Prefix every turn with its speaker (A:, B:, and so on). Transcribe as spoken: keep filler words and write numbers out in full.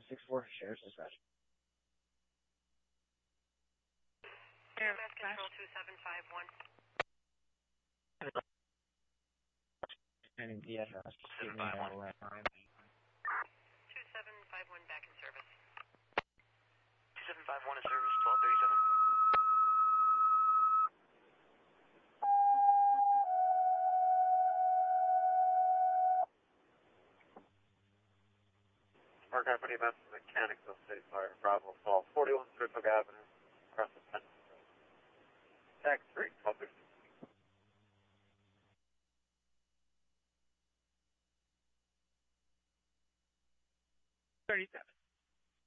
A: six four, Sheriff's Dispatch.
B: Mass Control two seven five one.
A: And the address.
C: seven five one.
B: two seven five one back in service.
C: two seven five one in service, twelve thirty-seven.
D: Mark Company, Mountain Mechanical City Fire, Bravo Falls, forty-one Striphook Avenue, across the fence. Tax three, twelve thirty-six.
A: thirty-seven.